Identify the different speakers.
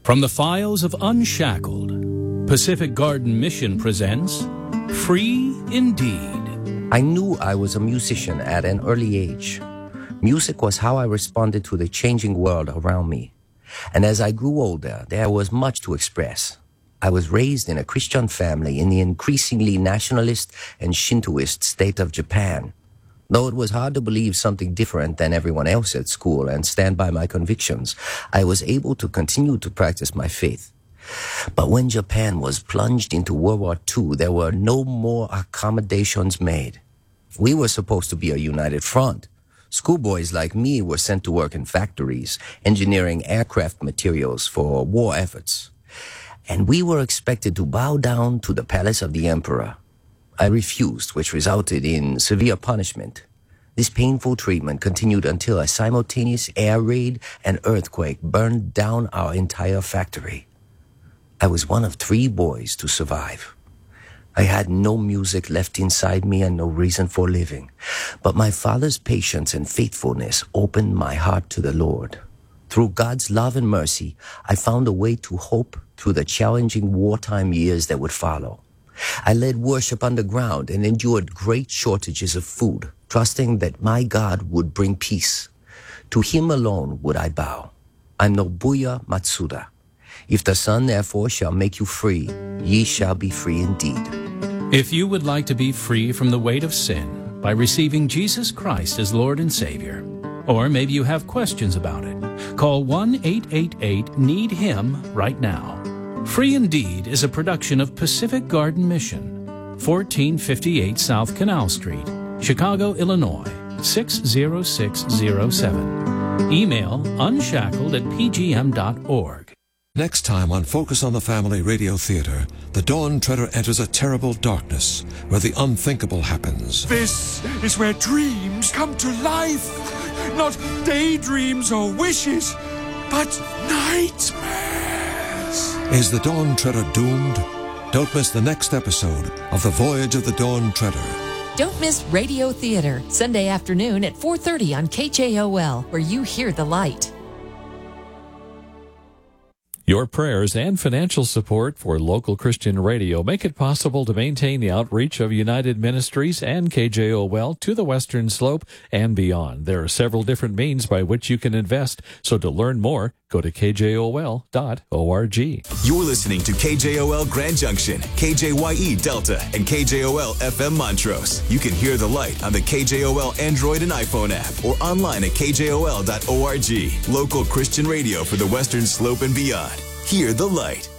Speaker 1: From the files of Unshackled, Pacific Garden Mission presents Free Indeed.
Speaker 2: I knew I was a musician at an early age. Music was how I responded to the changing world around me. And as I grew older, there was much to express. I was raised in a Christian family in the increasingly nationalist and Shintoist state of Japan. Though it was hard to believe something different than everyone else at school and stand by my convictions, I was able to continue to practice my faith. But when Japan was plunged into World War II, there were no more accommodations made. We were supposed to be a united front. Schoolboys like me were sent to work in factories, engineering aircraft materials for war efforts. And we were expected to bow down to the palace of the emperor. I refused, which resulted in severe punishment. This painful treatment continued until a simultaneous air raid and earthquake burned down our entire factory. I was one of 3 boys to survive. I had no music left inside me and no reason for living. But my father's patience and faithfulness opened my heart to the Lord. Through God's love and mercy, I found a way to hope through the challenging wartime years that would follow. I led worship underground and endured great shortages of food, trusting that my God would bring peace. To him alone would I bow. I'm Nobuya Matsuda. If the Son therefore shall make you free, ye shall be free indeed.
Speaker 1: If you would like to be free from the weight of sin by receiving Jesus Christ as Lord and Savior, or maybe you have questions about it, call 1-888-NEED-HIM right now. Free Indeed is a production of Pacific Garden Mission, 1458 South Canal Street, Chicago, Illinois, 60607. Email unshackled@pgm.org.
Speaker 3: Next time on Focus on the Family Radio Theater, the Dawn Treader enters a terrible darkness where the unthinkable happens.
Speaker 4: This is where dreams come to life. Not daydreams or wishes, but nightmares.
Speaker 3: Is the Dawn Treader doomed? Don't miss the next episode of The Voyage of the Dawn Treader.
Speaker 5: Don't miss Radio Theater, Sunday afternoon at 4:30 on KJOL, where you hear the light.
Speaker 6: Your prayers and financial support for local Christian radio make it possible to maintain the outreach of United Ministries and KJOL to the Western Slope and beyond. There are several different means by which you can invest, so to learn more, go to kjol.org.
Speaker 7: You're listening to KJOL Grand Junction, KJYE Delta, and KJOL FM Montrose. You can hear the light on the KJOL Android and iPhone app or online at kjol.org. Local Christian radio for the Western Slope and beyond. Hear the light.